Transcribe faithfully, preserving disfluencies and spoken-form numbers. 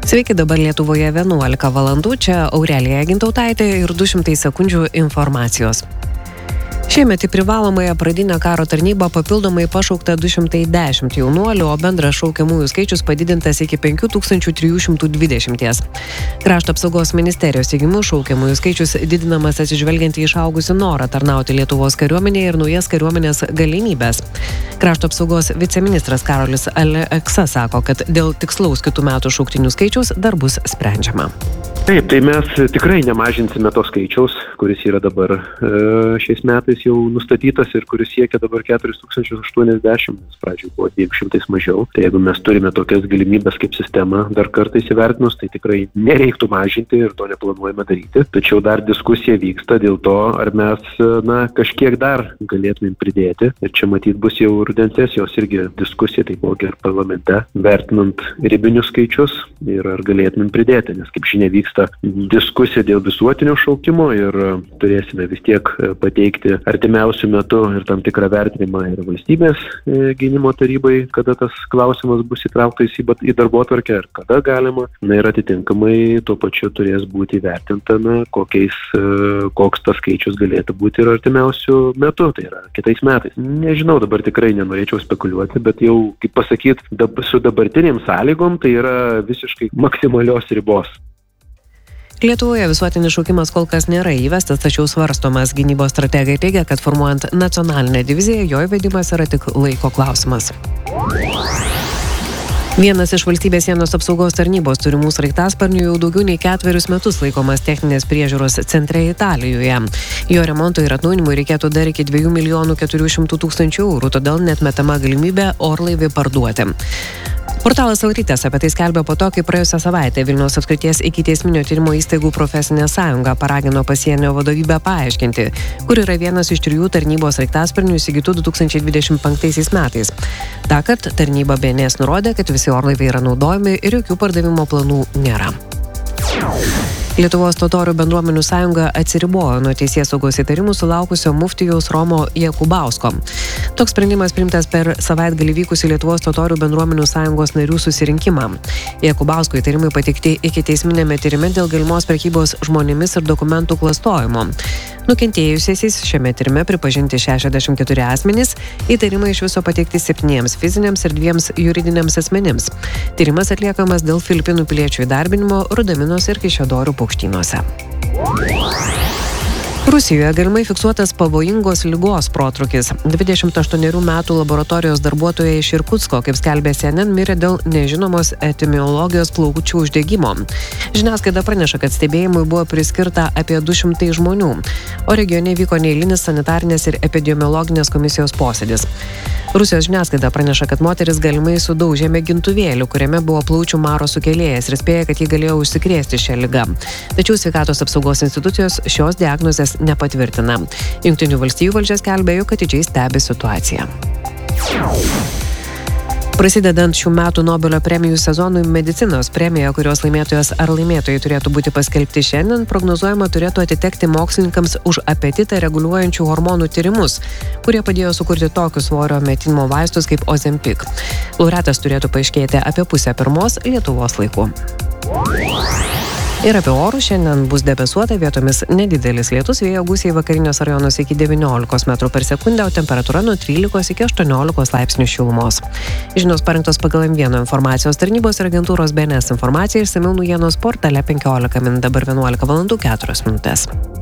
Sveiki, dabar Lietuvoje vienuolika valandų, čia Aurelija Gintautaitė ir du šimtai sekundžių informacijos. Šiemet į privalomąją pradinę karo tarnybą papildomai pašaukta du šimtai dešimt jaunuolių, o bendras šaukiamųjų skaičius padidintas iki penki tūkstančiai trys šimtai dvidešimt. Krašto apsaugos ministerijos teigimu šaukiamųjų skaičius didinamas atsižvelgiant į išaugusių norą tarnauti Lietuvos kariuomenėje ir naujas kariuomenės galimybės. Krašto apsaugos viceministras Karolis Aleksa sako, kad dėl tikslaus kitų metų šauktinių skaičiaus dar bus sprendžiama. Taip, tai mes tikrai nemažinsime to skaičiaus, kuris yra dabar e, šiais metais jau nustatytas ir kuris siekia dabar keturis tūkstančius aštuoniasdešimt, nes pradžioje buvo dviem šimtais mažiau. Tai jeigu mes turime tokias galimybės kaip sistema dar kartą įsivertinus, tai tikrai nereiktų mažinti ir to neplanuojame daryti. Tačiau dar diskusija vyksta dėl to, ar mes na, kažkiek dar galėtumėm pridėti. Ir čia matyt bus jau rudens sesijos irgi diskusija, taipogi ir parlamente, vertinant ribinius skaičius ir ar galėtumėm pridėti, nes kaip žinia vyksta diskusija dėl visuotinio šaukimo ir turėsime vis tiek pateikti artimiausių metų ir tam tikrą vertinimą ir valstybės gynimo tarybai, kada tas klausimas bus įtrauktas į darbotvarkę ir kada galima. Na ir atitinkamai tuo pačiu turės būti įvertinta, na, kokiais, koks tas skaičius galėtų būti ir artimiausių metų, tai yra kitais metais. Nežinau, dabar tikrai nenorėčiau spekuliuoti, bet jau, kaip pasakyt, dab, su dabartinėm sąlygom tai yra visiškai maksimalios ribos. Lietuvoje visuotinis šaukimas kol kas nėra įvestas, tačiau svarstomas. Gynybos strategai teigia, kad formuojant nacionalinę diviziją, jo įvedimas yra tik laiko klausimas. Vienas iš valstybės sienos apsaugos tarnybos turimų sraigtasparnių jau daugiau nei ketverius metus laikomas techninės priežiūros centre Italijoje. Jo remonto ir atnaujinimui reikėtų dar iki dviejų milijonų keturių šimtų tūkstančių eurų, todėl neatmetama galimybė orlaivį parduoti. Portalas Aurytės apie tai skelbė po to, kai praėjusią savaitę Vilniaus apskrities ikiteisminio tyrimo įstaigų profesinė sąjunga paragino pasienio vadovybę paaiškinti, kur yra vienas iš trijų tarnybos sraigtasparnių įsigytų du tūkstančiai dvidešimt penktaisiais metais. Tąkart tarnyba B N S nurodė, kad visi orlaiviai yra naudojami ir jokių pardavimo planų nėra. Lietuvos totorių bendruomenių sąjunga atsiribojo nuo teisėsaugos įtarimų sulaukusio muftijaus Romo Jakubausko. Toks sprendimas priimtas per savaitgalį vykusį Lietuvos totorių bendruomenių sąjungos narių susirinkimą. Jakubausko įtarimai pateikti ikiteisminėme tyrime dėl galimos prekybos žmonėmis ir dokumentų klastojimo. Nukentėjusiaisiais šiame tyrime pripažinti šešiasdešimt keturi asmenys, įtarimai iš viso pateikti septyniems fiziniams ir dviems juridiniams asmenims. Tyrimas atliekamas dėl Filipinų piliečių įdarbinimo Rudaminos ir Kaišiadorių paukštynuose. Rusijoje galimai fiksuotas pavojingos ligos protrūkis. dvidešimt aštuonerių metų laboratorijos darbuotoja iš Irkutsko, kaip skelbė C N N, mirė dėl nežinomos etimologijos plaučių uždegimo. Žiniasklaida praneša, kad stebėjimui buvo priskirta apie du šimtai žmonių, o regione vyko neeilinis sanitarinės ir epidemiologinės komisijos posėdis. Rusijos žiniasklaida praneša, kad moteris galimai sudaužė mėgintuvėlį, kuriame buvo plaučių maro sukėlėjas ir spėja, kad ji galėjo užsikrėsti šią ligą. Tačiau sveikatos apsaugos institucijos šios diagnozės nepatvirtina. Jungtinių valstijų valdžia skelbia, jog atidžiai stebi situaciją. Prasidedant šių metų Nobelio premijų sezonui, medicinos premija, kurios laimėtojas ar laimėtojai turėtų būti paskelbti šiandien, prognozuojama turėtų atitekti mokslininkams už apetitą reguliuojančių hormonų tyrimus, kurie padėjo sukurti tokius svorio metinimo vaistus kaip Ozempic. Laureatas turėtų paaiškėti apie pusę pirmos Lietuvos laiku. Ir apie orus šiandien bus debesuota, vietomis nedidelis lietus, vėjo gūsiai vakariniuose rajonuose iki devyniolikos metrų per sekundę, o temperatūra nuo trylikos iki aštuoniolikos laipsnių šilumos. Žinios parengtos pagal M vienas informacijos tarnybos ir agentūros B N S informaciją, išsamiau naujienos portale penkiolika min, dabar vienuolika valandų keturios minutės.